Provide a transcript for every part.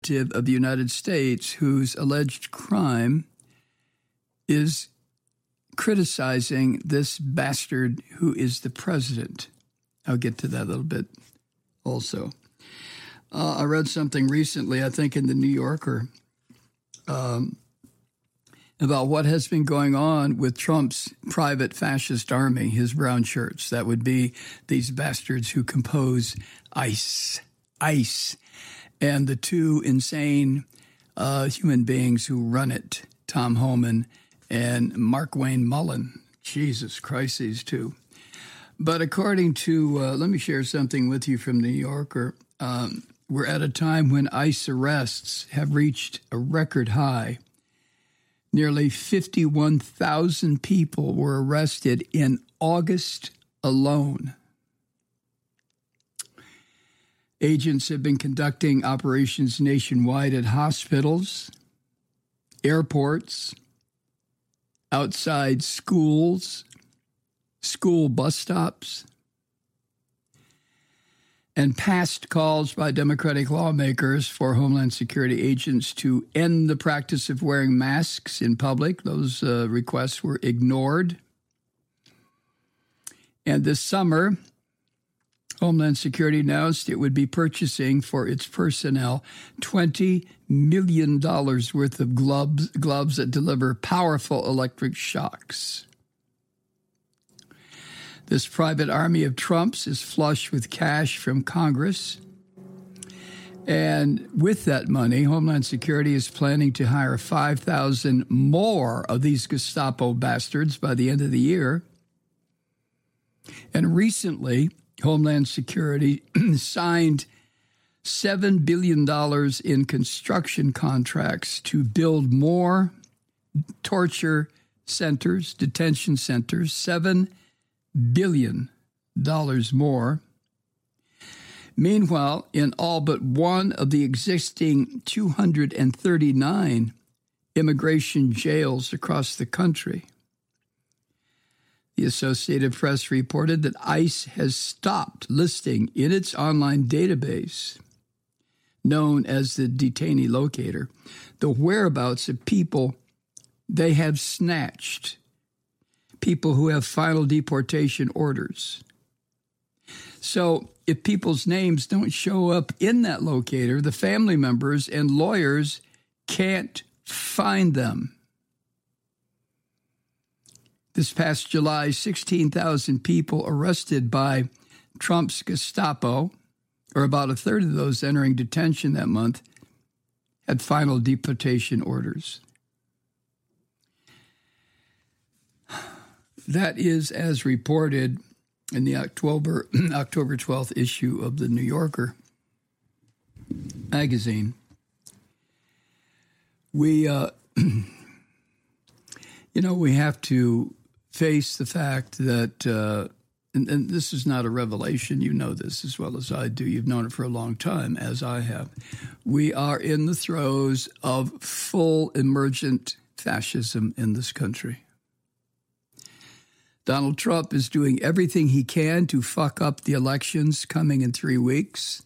representative of the United States whose alleged crime is criticizing this bastard who is the president. I'll get to that a little bit also. I read something recently, I think in the New Yorker, about what has been going on with Trump's private fascist army, his brown shirts. That would be these bastards who compose ICE, and the two insane human beings who run it, Tom Homan and Markwayne Mullen. Jesus Christ, these two. But according to, let me share something with you from the New Yorker. We're at a time when ICE arrests have reached a record high. Nearly 51,000 people were arrested in August alone. Agents have been conducting operations nationwide at hospitals, airports, outside schools, school bus stops, and past calls by Democratic lawmakers for Homeland Security agents to end the practice of wearing masks in public. Those requests were ignored. And this summer, Homeland Security announced it would be purchasing for its personnel $20 million worth of gloves that deliver powerful electric shocks. This private army of Trump's is flush with cash from Congress. And with that money, Homeland Security is planning to hire 5,000 more of these Gestapo bastards by the end of the year. And recently, Homeland Security signed $7 billion in construction contracts to build more torture centers, detention centers, $7 billion more. Meanwhile, in all but one of the existing 239 immigration jails across the country, the Associated Press reported that ICE has stopped listing in its online database, known as the Detainee Locator, the whereabouts of people they have snatched, people who have final deportation orders. So if people's names don't show up in that locator, the family members and lawyers can't find them. This past July, 16,000 people arrested by Trump's Gestapo, or about a third of those entering detention that month, had final deportation orders. That is as reported in the October 12th issue of the New Yorker magazine. We, we have to face the fact that, and this is not a revelation, you know this as well as I do, you've known it for a long time, as I have. We are in the throes of full emergent fascism in this country. Donald Trump is doing everything he can to fuck up the elections coming in 3 weeks.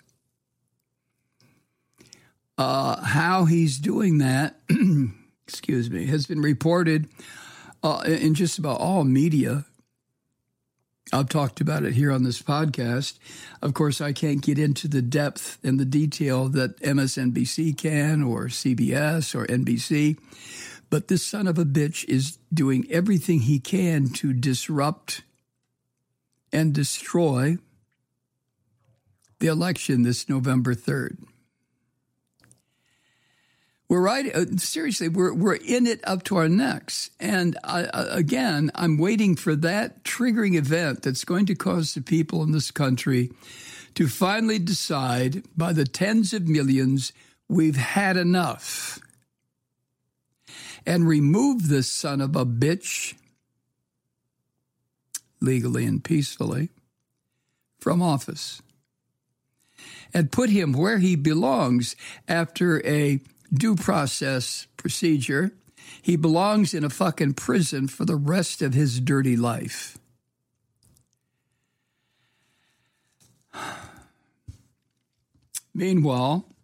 How he's doing that, has been reported in just about all media. I've talked about it here on this podcast. Of course, I can't get into the depth and the detail that MSNBC can, or CBS or NBC. But this son of a bitch is doing everything he can to disrupt and destroy the election this November 3rd. We're right. Seriously, we're in it up to our necks. And I'm waiting for that triggering event that's going to cause the people in this country to finally decide by the tens of millions, we've had enough. And remove this son of a bitch, legally and peacefully, from office. And put him where he belongs after a due process procedure. He belongs in a fucking prison for the rest of his dirty life. Meanwhile,